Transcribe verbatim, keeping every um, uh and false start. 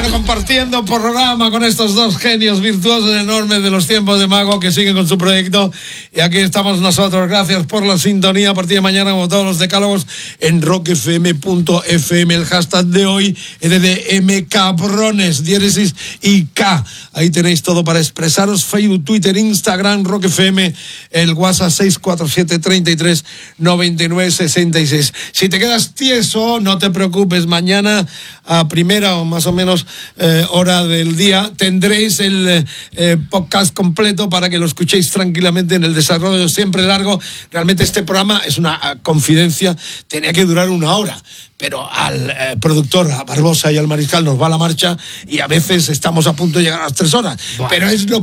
Bueno, compartiendo programa con estos dos genios virtuosos enormes de los tiempos de Mago que siguen con su proyecto. Y aquí estamos nosotros. Gracias por la sintonía. A partir de mañana, como todos los decálogos, en rock f m punto f m. El hashtag de hoy, L D M cabrones, diéresis y K. Ahí tenéis todo para expresaros. Facebook, Twitter, Instagram, Rock F M, el WhatsApp seis cuatro siete, treinta y tres, noventa y nueve, sesenta y seis. Si te quedas tieso, no te preocupes. Mañana, a primera o más o menos eh, hora del día, tendréis el eh, podcast completo para que lo escuchéis tranquilamente en el desarrollo siempre largo. Realmente este programa es una uh, confidencia, tenía que durar una hora, pero al eh, productor, a Barbosa y al Mariscal nos va la marcha y a veces estamos a punto de llegar a las tres horas. Bueno. Pero es lo